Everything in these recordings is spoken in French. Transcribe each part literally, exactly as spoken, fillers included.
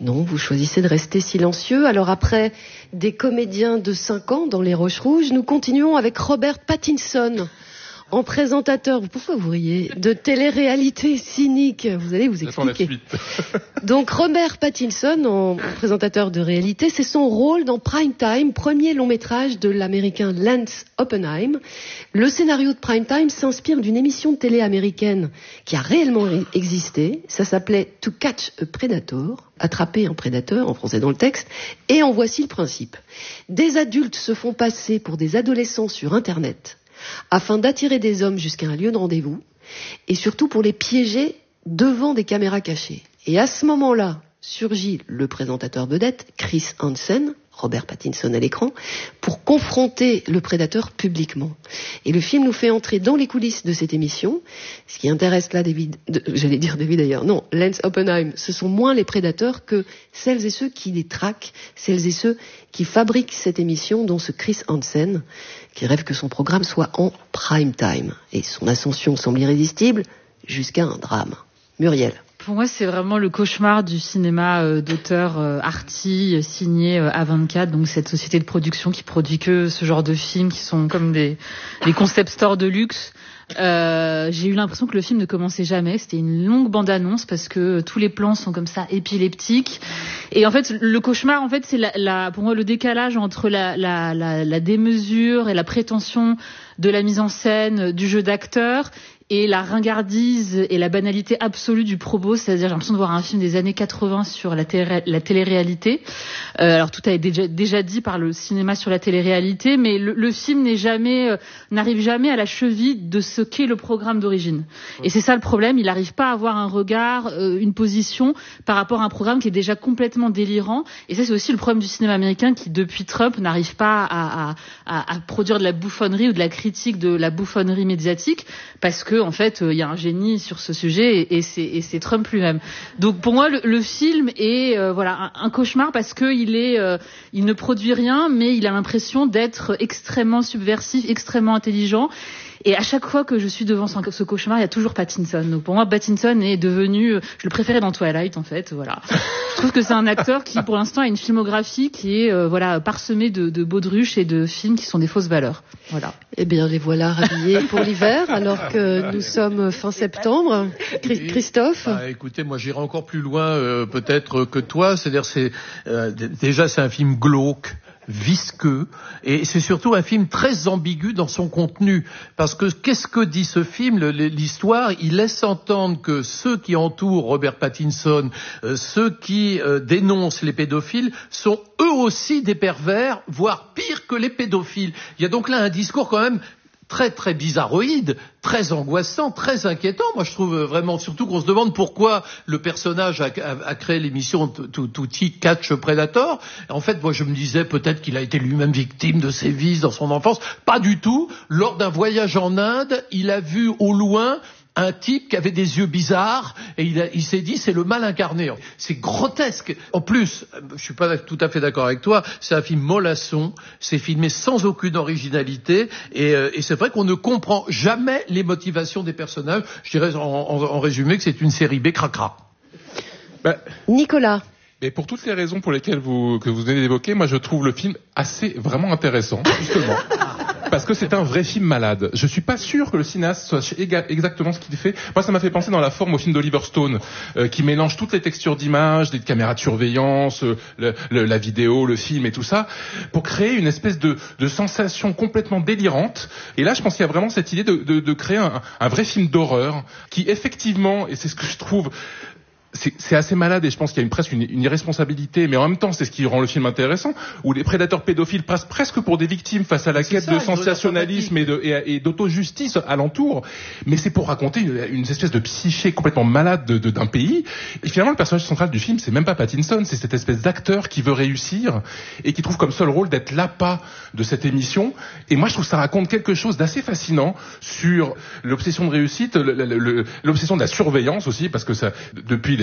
Non, vous choisissez de rester silencieux. Alors après des comédiens de cinq ans dans Les Roches Rouges, nous continuons avec Robert Pattinson. En présentateur, pourquoi vous riez, de télé-réalité cynique, vous allez vous expliquer. Donc Robert Pattinson, en présentateur de réalité, c'est son rôle dans Prime Time, premier long métrage de l'américain Lance Oppenheim. Le scénario de Prime Time s'inspire d'une émission de télé américaine qui a réellement existé. Ça s'appelait To Catch a Predator, attraper un prédateur, en français dans le texte, et en voici le principe. Des adultes se font passer pour des adolescents sur Internet, afin d'attirer des hommes jusqu'à un lieu de rendez-vous, et surtout pour les piéger devant des caméras cachées. Et à ce moment-là, surgit le présentateur vedette, Chris Hansen, Robert Pattinson à l'écran, pour confronter le prédateur publiquement. Et le film nous fait entrer dans les coulisses de cette émission. Ce qui intéresse là David, de, j'allais dire David d'ailleurs, non, Lance Oppenheim, ce sont moins les prédateurs que celles et ceux qui les traquent, celles et ceux qui fabriquent cette émission, dont ce Chris Hansen, qui rêve que son programme soit en prime time. Et son ascension semble irrésistible jusqu'à un drame. Muriel. Pour moi, c'est vraiment le cauchemar du cinéma euh, d'auteur euh, arty, euh, signé euh, A vingt-quatre, donc cette société de production qui produit que ce genre de films qui sont comme des, des concept stores de luxe. Euh, j'ai eu l'impression que le film ne commençait jamais. C'était une longue bande-annonce parce que tous les plans sont comme ça épileptiques. Et en fait, le cauchemar, en fait, c'est la, la, pour moi le décalage entre la, la, la, la démesure et la prétention de la mise en scène, du jeu d'acteur, et la ringardise et la banalité absolue du propos, c'est-à-dire j'ai l'impression de voir un film des années quatre-vingts sur la, télé- la télé-réalité. Euh, alors tout a été déjà, déjà dit par le cinéma sur la télé-réalité, mais le, le film n'est jamais, euh, n'arrive jamais à la cheville de ce qu'est le programme d'origine. Et c'est ça le problème, il n'arrive pas à avoir un regard, euh, une position par rapport à un programme qui est déjà complètement délirant. Et ça c'est aussi le problème du cinéma américain qui depuis Trump n'arrive pas à, à, à, à produire de la bouffonnerie ou de la critique de la bouffonnerie médiatique, parce que en fait, il euh, y a un génie sur ce sujet et, et, c'est, et c'est Trump lui-même. Donc pour moi, le, le film est euh, voilà un, un cauchemar parce que il est, euh, il ne produit rien, mais il a l'impression d'être extrêmement subversif, extrêmement intelligent. Et à chaque fois que je suis devant ce cauchemar, il y a toujours Pattinson. Donc pour moi, Pattinson est devenu, je le préférais dans Twilight en fait. Voilà. Je trouve que c'est un acteur qui, pour l'instant, a une filmographie qui est euh, voilà parsemée de, de baudruches et de films qui sont des fausses valeurs. Voilà. Eh bien, les voilà rhabillés pour l'hiver, alors que nous sommes fin septembre. Christophe. Bah, écoutez, moi j'irai encore plus loin euh, peut-être que toi. C'est-à-dire, c'est euh, déjà c'est un film glauque, visqueux, et c'est surtout un film très ambigu dans son contenu, parce que qu'est-ce que dit ce film? L'histoire, il laisse entendre que ceux qui entourent Robert Pattinson, euh, ceux qui euh, dénoncent les pédophiles, sont eux aussi des pervers, voire pire que les pédophiles. Il y a donc là un discours quand même très très bizarroïde, très angoissant, très inquiétant. Moi je trouve vraiment, surtout qu'on se demande pourquoi le personnage a, a, a créé l'émission To Catch a Predator. En fait, moi je me disais peut-être qu'il a été lui-même victime de sévices dans son enfance. Pas du tout. Lors d'un voyage en Inde, il a vu au loin un type qui avait des yeux bizarres et il, a, il s'est dit c'est le mal incarné. C'est grotesque. En plus, je suis pas tout à fait d'accord avec toi, c'est un film mollasson, c'est filmé sans aucune originalité et, euh, et c'est vrai qu'on ne comprend jamais les motivations des personnages. Je dirais en, en, en résumé que c'est une série B cracra. Ben, Nicolas. Et pour toutes les raisons pour lesquelles vous, que vous venez d'évoquer, moi je trouve le film assez, vraiment intéressant, justement. Parce que c'est un vrai film malade. Je suis pas sûr que le cinéaste soit exactement ce qu'il fait. Moi, ça m'a fait penser dans la forme au film d'Oliver Stone, euh, qui mélange toutes les textures d'image, des caméras de surveillance, euh, le, le, la vidéo, le film et tout ça, pour créer une espèce de, de sensation complètement délirante. Et là, je pense qu'il y a vraiment cette idée de, de, de créer un, un vrai film d'horreur, qui effectivement, et c'est ce que je trouve... C'est, c'est assez malade et je pense qu'il y a une, presque une, une irresponsabilité, mais en même temps c'est ce qui rend le film intéressant, où les prédateurs pédophiles passent presque pour des victimes face à la c'est quête ça, de sensationnalisme et, de, et, et d'auto-justice alentour, mais c'est pour raconter une, une espèce de psyché complètement malade de, de, d'un pays. Et finalement le personnage central du film c'est même pas Pattinson, c'est cette espèce d'acteur qui veut réussir et qui trouve comme seul rôle d'être l'appât de cette émission. Et moi je trouve que ça raconte quelque chose d'assez fascinant sur l'obsession de réussite, le, le, le, l'obsession de la surveillance aussi, parce que ça, depuis les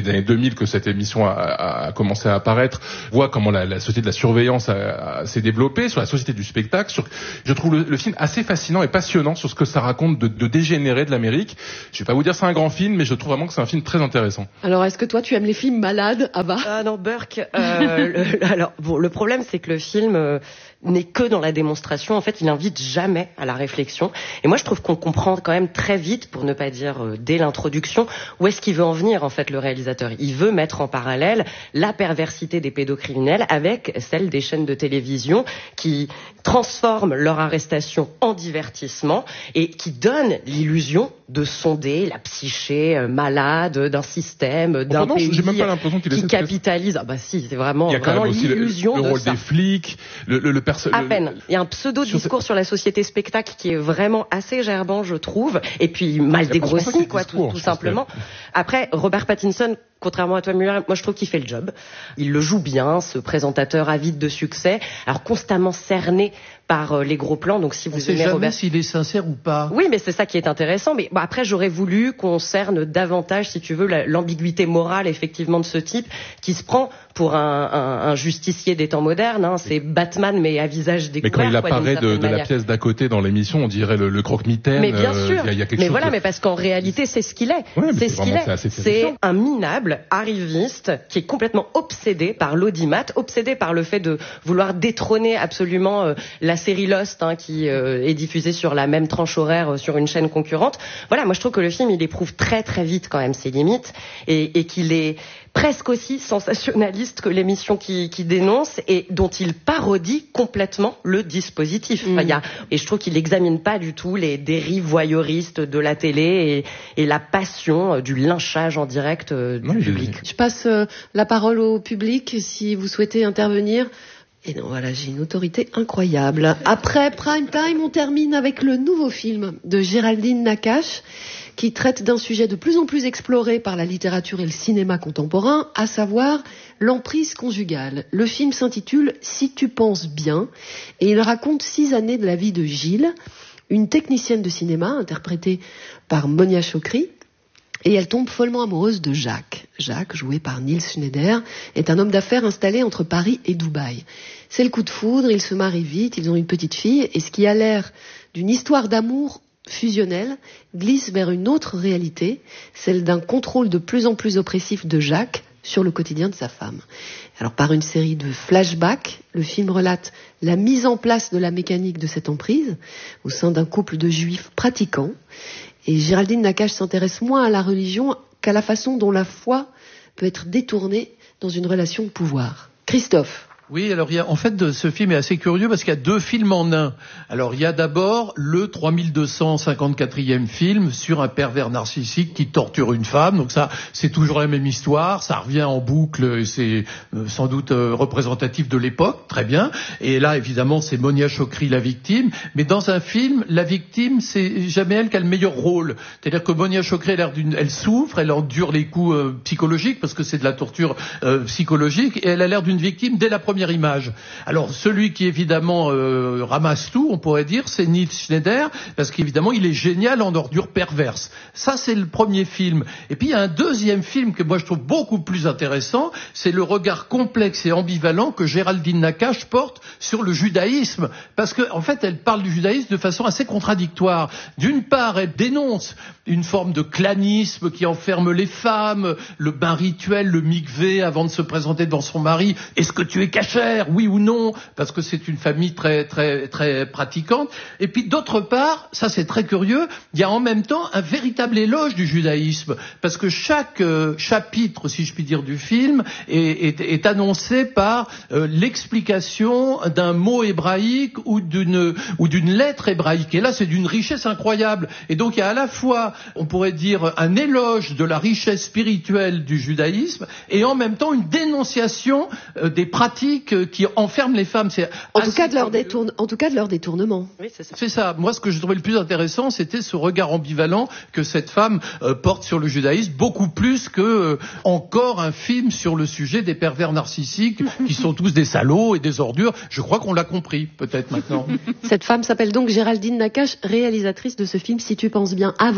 les années deux mille que cette émission a, a, a commencé à apparaître, voit comment la, la société de la surveillance a, a, s'est développée, sur la société du spectacle. Sur, je trouve le, le film assez fascinant et passionnant sur ce que ça raconte de, de dégénéré de l'Amérique. Je vais pas vous dire c'est un grand film, mais je trouve vraiment que c'est un film très intéressant. Alors, est-ce que toi, tu aimes les films malades, Ava? Ah non, Burke. Euh, le, alors, bon, le problème, c'est que le film euh, n'est que dans la démonstration. En fait, il invite jamais à la réflexion. Et moi, je trouve qu'on comprend quand même très vite, pour ne pas dire euh, dès l'introduction, où est-ce qu'il veut en venir, en fait, le réalisateur. Il veut mettre en parallèle la perversité des pédocriminels avec celle des chaînes de télévision qui transforment leur arrestation en divertissement et qui donnent l'illusion de sonder la psyché euh, malade d'un système, d'un non, pays j'ai même pas l'impression qu'il qui capitalise. Ah bah si, c'est vraiment, il y a quand vraiment même aussi l'illusion le, le de rôle ça. des flics, le, le, le personnage. À peine. Il y a un pseudo-discours sur, sur la société spectacle qui est vraiment assez gerbant, je trouve, et puis mal dégrossi, quoi, tout, tout simplement. Que... Après, Robert Pattinson, contrairement à toi, Muller, moi je trouve qu'il fait le job. Il le joue bien, ce présentateur avide de succès, alors constamment cerné par euh, les gros plans. Donc si vous on sait aimez jamais Robert, s'il est sincère ou pas. Oui, mais c'est ça qui est intéressant. Mais bon, après, j'aurais voulu qu'on cerne davantage, si tu veux, la, l'ambiguïté morale effectivement de ce type qui se prend pour un, un, un justicier des temps modernes. Hein. C'est Batman, mais à visage découvert. Mais quand il quoi, apparaît de, de la pièce d'à côté dans l'émission, on dirait le, le croque-mitaine. Mais bien euh, sûr. Y a, y a quelque mais chose voilà, de... mais parce qu'en réalité, c'est ce qu'il est. Ouais, c'est, c'est ce qu'il est. C'est, c'est un minable arriviste qui est complètement obsédé par l'audimat, obsédé par le fait de vouloir détrôner absolument euh, la série Lost, hein, qui euh, est diffusée sur la même tranche horaire euh, sur une chaîne concurrente. Voilà, moi je trouve que le film il éprouve très très vite quand même ses limites et, et qu'il est presque aussi sensationnaliste que l'émission qui, qui dénonce et dont il parodie complètement le dispositif. Enfin, mmh. y a, et je trouve qu'il n'examine pas du tout les dérives voyeuristes de la télé et, et la passion du lynchage en direct euh, du non, public. Je passe euh, la parole au public si vous souhaitez intervenir. Et non, voilà, j'ai une autorité incroyable. Après Prime Time, on termine avec le nouveau film de Géraldine Nakache, qui traite d'un sujet de plus en plus exploré par la littérature et le cinéma contemporain, à savoir l'emprise conjugale. Le film s'intitule « Si tu penses bien » et il raconte six années de la vie de Gilles, une technicienne de cinéma interprétée par Monia Chokri, et elle tombe follement amoureuse de Jacques. Jacques, joué par Niels Schneider, est un homme d'affaires installé entre Paris et Dubaï. C'est le coup de foudre, ils se marient vite, ils ont une petite fille, et ce qui a l'air d'une histoire d'amour fusionnelle glisse vers une autre réalité, celle d'un contrôle de plus en plus oppressif de Jacques sur le quotidien de sa femme. Alors, par une série de flashbacks, le film relate la mise en place de la mécanique de cette emprise au sein d'un couple de juifs pratiquants. Et Géraldine Nakache s'intéresse moins à la religion qu'à la façon dont la foi peut être détournée dans une relation de pouvoir. Christophe. Oui, alors il y a, en fait, ce film est assez curieux parce qu'il y a deux films en un. Alors il y a d'abord le trois mille deux cent cinquante-quatrième film sur un pervers narcissique qui torture une femme. Donc ça, c'est toujours la même histoire, ça revient en boucle et c'est euh, sans doute euh, représentatif de l'époque, très bien. Et là, évidemment, c'est Monia Chokri la victime. Mais dans un film, la victime, c'est jamais elle qui a le meilleur rôle. C'est-à-dire que Monia Chokri, elle, a l'air d'une, elle souffre, elle endure les coups euh, psychologiques parce que c'est de la torture euh, psychologique et elle a l'air d'une victime dès la première image. Alors celui qui évidemment euh, ramasse tout, on pourrait dire, c'est Niels Schneider, parce qu'évidemment il est génial en ordure perverse. Ça c'est le premier film. Et puis il y a un deuxième film que moi je trouve beaucoup plus intéressant, c'est le regard complexe et ambivalent que Géraldine Nakache porte sur le judaïsme, parce que en fait elle parle du judaïsme de façon assez contradictoire. D'une part, elle dénonce une forme de clanisme qui enferme les femmes, le bain rituel, le mikvé avant de se présenter devant son mari. Est-ce que tu es cachère, oui ou non, parce que c'est une famille très très très pratiquante. Et puis d'autre part, ça c'est très curieux, il y a en même temps un véritable éloge du judaïsme, parce que chaque euh, chapitre, si je puis dire, du film est, est, est annoncé par euh, l'explication d'un mot hébraïque ou d'une ou d'une lettre hébraïque. Et là, c'est d'une richesse incroyable. Et donc il y a à la fois, on pourrait dire, un éloge de la richesse spirituelle du judaïsme et en même temps une dénonciation euh, des pratiques qui enferment les femmes. C'est en tout cas de leur détourne, en tout cas de leur détournement. Oui, c'est ça. C'est ça. Moi, ce que je trouvais le plus intéressant, c'était ce regard ambivalent que cette femme euh, porte sur le judaïsme, beaucoup plus que euh, encore un film sur le sujet des pervers narcissiques qui sont tous des salauds et des ordures. Je crois qu'on l'a compris, peut-être maintenant. Cette femme s'appelle donc Géraldine Nakache, réalisatrice de ce film Si tu penses bien. Ava.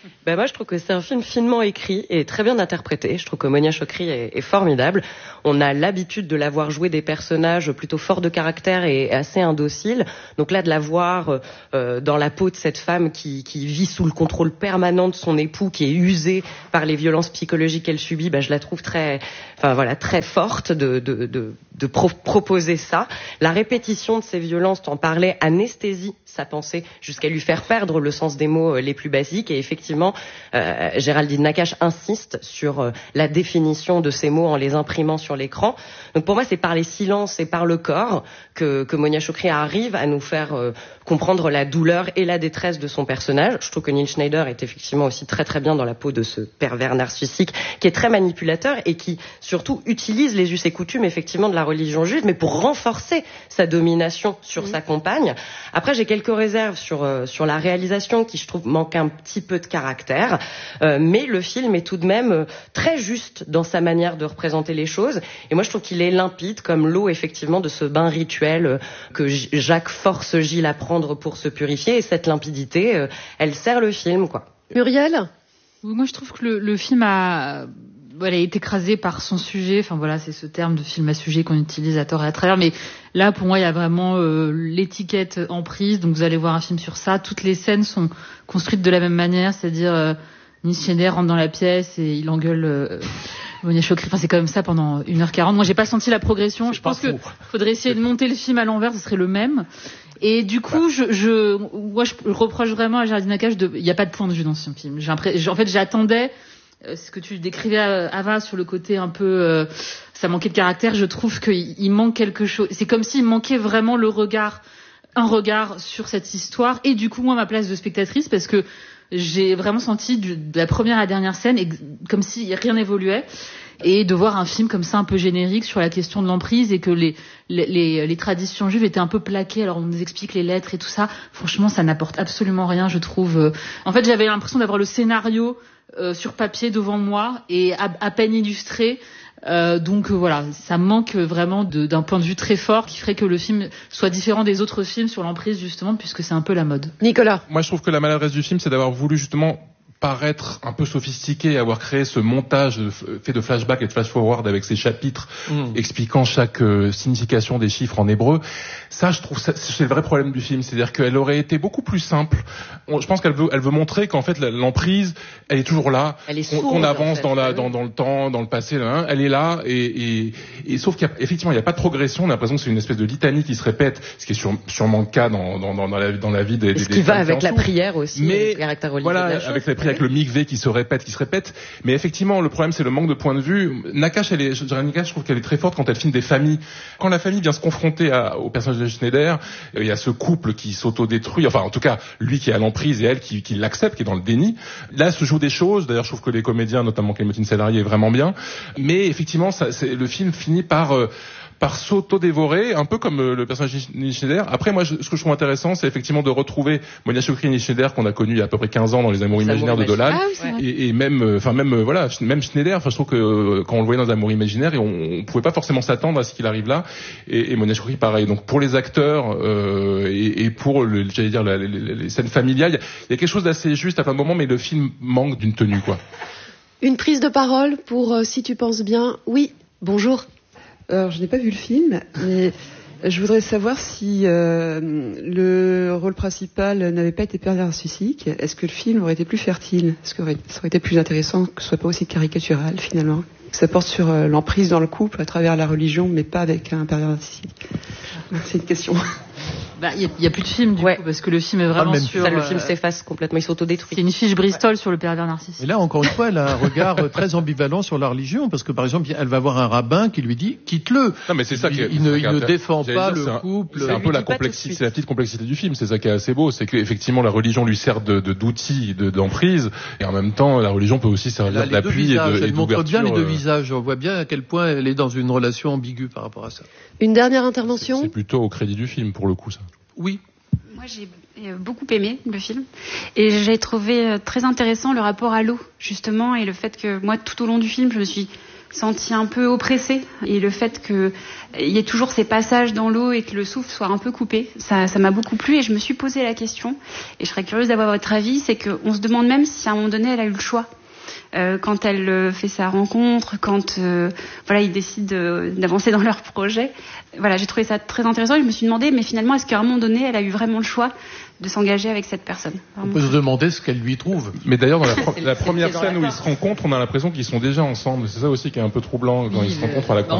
Ben moi, je trouve que c'est un film finement écrit et très bien interprété. Je trouve que Monia Chokri est, est formidable. On a l'habitude de la voir jouer des personnages plutôt forts de caractère et assez indociles. Donc là, de la voir euh, dans la peau de cette femme qui, qui vit sous le contrôle permanent de son époux, qui est usé par les violences psychologiques qu'elle subit, ben je la trouve très, enfin voilà, très forte de de de, de pro- proposer ça. La répétition de ces violences, t'en parlais, anesthésie sa pensée jusqu'à lui faire perdre le sens des mots les plus basiques. Et effectivement, euh, Géraldine Nakache insiste sur euh, la définition de ces mots en les imprimant sur l'écran. Donc pour moi, c'est par les silences et par le corps que, que Monia Chokri arrive à nous faire euh, comprendre la douleur et la détresse de son personnage. Je trouve que Neil Schneider est effectivement aussi très très bien dans la peau de ce pervers narcissique qui est très manipulateur et qui surtout utilise les us et coutumes effectivement de la religion juive, mais pour renforcer sa domination sur mmh. sa compagne. Après, j'ai quelques réserves sur euh, sur la réalisation qui, je trouve, manque un petit peu de caractère, euh, mais le film est tout de même euh, très juste dans sa manière de représenter les choses. Et moi, je trouve qu'il est limpide comme l'eau effectivement de ce bain rituel euh, que J- Jacques force Gilles à prendre pour se purifier. Et cette limpidité, euh, elle sert le film, quoi. Muriel ? Moi, je trouve que le, le film a, voilà, est écrasé par son sujet. Enfin voilà, c'est ce terme de film à sujet qu'on utilise à tort et à travers. Mais là, pour moi, il y a vraiment euh, l'étiquette emprise. Donc vous allez voir un film sur ça. Toutes les scènes sont construites de la même manière, c'est-à-dire euh, Neil Schneider rentre dans la pièce et il engueule euh, Monia Chokri. Enfin, c'est quand même ça pendant une heure quarante. Moi, j'ai pas senti la progression. C'est je pense faux. que faudrait essayer de monter le film à l'envers, ce serait le même. Et du coup, bah. je, je, moi, je reproche vraiment à Géraldine Nakache de, il n'y a pas de point de vue dans ce film. J'ai en fait, j'attendais euh, ce que tu décrivais, Ava, sur le côté un peu, euh, ça manquait de caractère. Je trouve qu'il il manque quelque chose. C'est comme s'il manquait vraiment le regard, un regard sur cette histoire. Et du coup, moi, ma place de spectatrice, parce que j'ai vraiment senti du, de la première à la dernière scène, et, comme si rien n'évoluait. Et de voir un film comme ça un peu générique sur la question de l'emprise et que les, les, les, les traditions juives étaient un peu plaquées. Alors on nous explique les lettres et tout ça. Franchement, ça n'apporte absolument rien, je trouve. En fait, j'avais l'impression d'avoir le scénario euh, sur papier devant moi et à, à peine illustré. Euh, donc euh, voilà, ça manque vraiment de, d'un point de vue très fort qui ferait que le film soit différent des autres films sur l'emprise, justement, puisque c'est un peu la mode. Nicolas. Moi, je trouve que la maladresse du film, c'est d'avoir voulu justement paraître un peu sophistiqué, avoir créé ce montage fait de flashback et de flash-forward avec ces chapitres mmh. expliquant chaque euh, signification des chiffres en hébreu. Ça, je trouve, ça, c'est le vrai problème du film. C'est-à-dire qu'elle aurait été beaucoup plus simple. On, je pense qu'elle veut, elle veut montrer qu'en fait, l'emprise, elle est toujours là. Elle est sourde, qu'on avance en fait, dans la, dans, dans le temps, dans le passé, là, hein, elle est là. Et, et, et sauf qu'effectivement, il n'y a pas de progression. On a l'impression que c'est une espèce de litanie qui se répète, ce qui est sur, sûrement le cas dans, dans, dans, la, dans la vie des, des, ce des qui va avec la prière aussi, mais le caractère religieux voilà, de la chose. avec la prière, avec le mikvé qui se répète, qui se répète. Mais effectivement, le problème, c'est le manque de point de vue. Nakache, elle est, je dirais Nakache, je trouve qu'elle est très forte quand elle filme des familles. Quand la famille vient se confronter à, au personnage de Schneider, il y a ce couple qui s'autodétruit. Enfin, en tout cas, lui qui est à l'emprise et elle qui, qui l'accepte, qui est dans le déni. Là, se jouent des choses. D'ailleurs, je trouve que les comédiens, notamment Clémentine Sélarié, est vraiment bien. Mais effectivement, ça, c'est, le film finit par euh, par s'auto-dévorer, un peu comme euh, le personnage de Neil Schneider. Après, moi, je, ce que je trouve intéressant, c'est effectivement de retrouver Monia Chokri et Neil Schneider qu'on a connu il y a à peu près quinze ans dans Les Amours imaginaires de Dolan. Ah, oui, et, et même, enfin, euh, même, euh, voilà, même Schneider. Enfin, je trouve que euh, quand on le voyait dans Les Amours imaginaires, et on, on pouvait pas forcément s'attendre à ce qu'il arrive là. Et, et Monia Chokri, pareil. Donc, pour les acteurs euh, et, et pour, le, j'allais dire, la, les, les scènes familiales, il y, y a quelque chose d'assez juste à plein de moments, mais le film manque d'une tenue, quoi. Une prise de parole pour euh, Si tu penses bien. Oui, bonjour. Alors, je n'ai pas vu le film, mais je voudrais savoir si euh, le rôle principal n'avait pas été pervers narcissique. Est-ce que le film aurait été plus fertile? Est-ce que ça aurait été plus intéressant que ce soit pas aussi caricatural, finalement? Que ça porte sur euh, l'emprise dans le couple à travers la religion, mais pas avec un pervers narcissique. C'est une question. Bah, il y, y a plus de film du ouais. coup parce que le film est vraiment ah, sur. Ça, le euh, film s'efface complètement, il s'autodétruit. C'est une fiche Bristol sur le pervers narcissique. Et là, encore une fois, elle a un regard très ambivalent sur la religion, parce que par exemple, elle va voir un rabbin qui lui dit quitte-le. Non, mais c'est ça il, qui est, il, ne, il ne dire, défend pas dire, le un, couple. C'est un peu la complexité, c'est la petite complexité du film. C'est ça qui est assez beau, c'est qu'effectivement la religion lui sert de, de d'outil, de, d'emprise, et en même temps la religion peut aussi servir d'appui et de, elle et montre bien les deux euh... visages. On voit bien à quel point elle est dans une relation ambiguë par rapport à ça. Une dernière intervention. C'est, c'est plutôt au crédit du film pour le coup, ça. Oui. Moi, j'ai beaucoup aimé le film et j'ai trouvé très intéressant le rapport à l'eau, justement, et le fait que moi, tout au long du film, je me suis senti un peu oppressée. Et le fait qu'il y ait toujours ces passages dans l'eau et que le souffle soit un peu coupé, ça, ça m'a beaucoup plu. Et je me suis posé la question, et je serais curieuse d'avoir votre avis, c'est qu'on se demande même si à un moment donné, elle a eu le choix. Euh, quand elle euh, fait sa rencontre, quand euh, voilà, ils décident de, d'avancer dans leur projet. Voilà, j'ai trouvé ça très intéressant et je me suis demandé, mais finalement, est-ce qu'à un moment donné, elle a eu vraiment le choix de s'engager avec cette personne? On peut se demander ce qu'elle lui trouve. Mais d'ailleurs, dans la, pro- la première scène où ils se rencontrent, on a l'impression qu'ils sont déjà ensemble. C'est ça aussi qui est un peu troublant quand Oui, ils se le- rencontrent à la